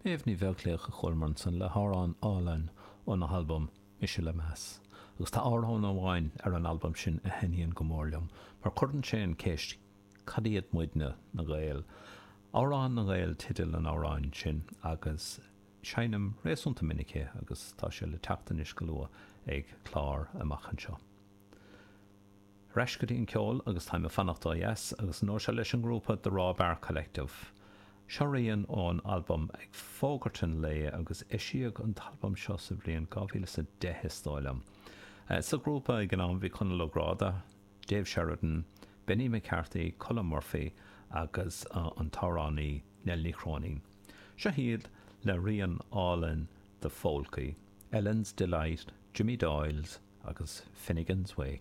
Méh ní bheagléach a chulmran san le hárán álainn ó na album Mise le Meas. Agus tá áthán amháin ar an album sin a heníonn go mórlumm, mar chuireann sé an céist cadíad muidne na Gael. Árán na Gael tidil an áráin sin agus seinim réasúnta minicé agus tá sé le teachtain is go lua ag clár amachchan seo. Reis go dtíon ceol agus tá me fannachtá yes agus nóir se leis an grúpa The Raw Bar Collective. Seo rion ón album ag fógartain le agus isiíag an talbam seo sa bhríon 2010 stáilim. Sa grúpa ag an bhí chun legráda, Dave Sheridan, Benny McCarthy, Colin Murphy agus an táránaí Nelly Cronin. Seo hiad le rion álainn The Folky, Ellen's Delight, Jimmy Doyle's agus Finnegan's Wake.